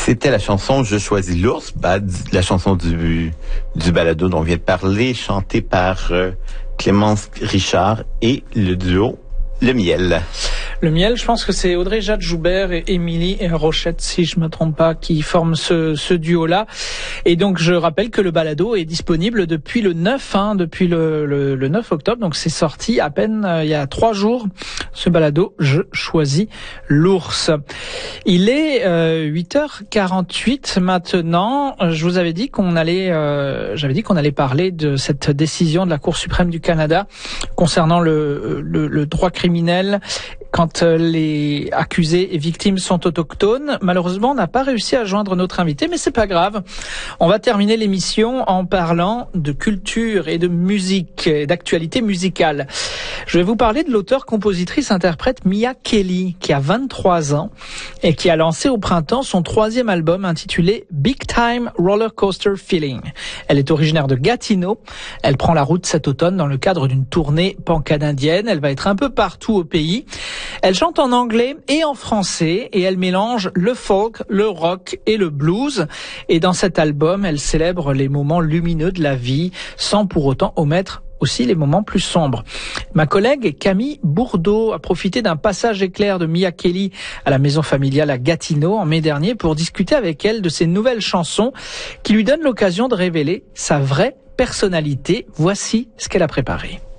C'était la chanson Je choisis l'ours, la chanson du balado dont on vient de parler, chantée par Clémence Richard et le duo Le Miel. Le Miel, je pense que c'est Audrey Jade Joubert et Émilie Rochette, si je me trompe pas, qui forment ce duo-là. Et donc, je rappelle que le balado est disponible depuis le 9, depuis le 9 octobre. Donc, c'est sorti à peine il y a 3 jours. Ce balado, Je choisis l'ours. Il est 8h48 maintenant. Je vous avais dit j'avais dit qu'on allait parler de cette décision de la Cour suprême du Canada concernant le droit criminel quand les accusés et victimes sont autochtones. Malheureusement, on n'a pas réussi à joindre notre invité, mais c'est pas grave. On va terminer l'émission en parlant de culture et de musique, et d'actualité musicale. Je vais vous parler de l'auteure-compositrice-interprète Mia Kelly, qui a 23 ans et qui a lancé au printemps son 3e album intitulé Big Time Roller Coaster Feeling. Elle est originaire de Gatineau. Elle prend la route cet automne dans le cadre d'une tournée pan-canadienne. Elle va être un peu partout au pays. Elle chante en anglais et en français et elle mélange le folk, le rock et le blues. Et dans cet album, elle célèbre les moments lumineux de la vie sans pour autant omettre aussi les moments plus sombres. Ma collègue Camille Bourdeau a profité d'un passage éclair de Mia Kelly à la maison familiale à Gatineau en mai dernier pour discuter avec elle de ses nouvelles chansons qui lui donnent l'occasion de révéler sa vraie personnalité. Voici ce qu'elle a préparé.